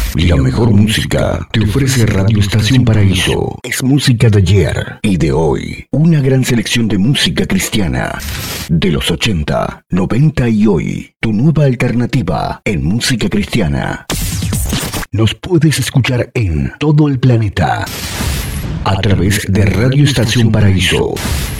La mejor música te ofrece Radio Estación Paraíso. Es música de ayer y de hoy. Una gran selección de música cristiana. De los 80, 90 y hoy. Tu nueva alternativa en música cristiana. Nos puedes escuchar en todo el planeta a través de Radio Estación Paraíso.